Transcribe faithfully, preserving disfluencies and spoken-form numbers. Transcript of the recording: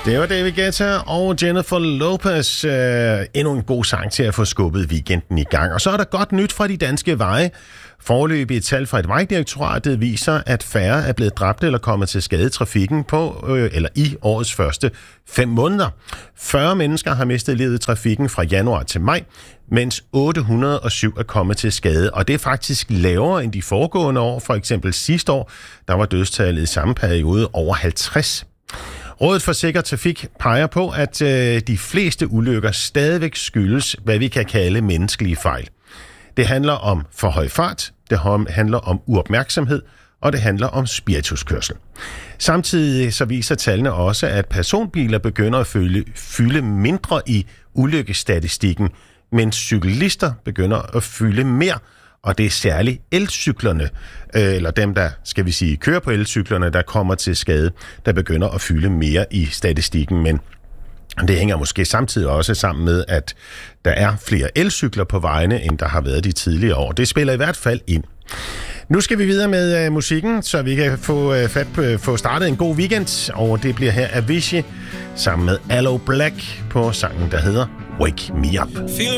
Det var David Guetta og Jennifer Lopez. Øh, endnu en god sang til at få skubbet weekenden i gang. Og så er der godt nyt fra de danske veje. Foreløbige tal fra et vejdirektorat viser, at færre er blevet dræbt eller kommet til skade i trafikken på, øh, eller i årets første fem måneder. fyrre mennesker har mistet livet i trafikken fra januar til maj, mens otte hundrede og syv er kommet til skade. Og det er faktisk lavere end de foregående år. For eksempel sidste år, der var dødstallet i samme periode over halvtreds. Rådet for Sikker Trafik peger på, at øh, de fleste ulykker stadigvæk skyldes, hvad vi kan kalde menneskelige fejl. Det handler om for høj fart, det handler om uopmærksomhed, og det handler om spirituskørsel. Samtidig så viser tallene også, at personbiler begynder at fylde, fylde mindre i ulykkesstatistikken, mens cyklister begynder at fylde mere, og det er særligt elcyklerne, eller dem, der, skal vi sige, kører på elcyklerne, der kommer til skade, der begynder at fylde mere i statistikken. Men det hænger måske samtidig også sammen med, at der er flere elcykler på vejene, end der har været de tidligere år. Det spiller i hvert fald ind. Nu skal vi videre med uh, musikken, så vi kan få, uh, fat på, få startet en god weekend, og det bliver her Avicii sammen med Aloe Black på sangen, der hedder Wake Me Up.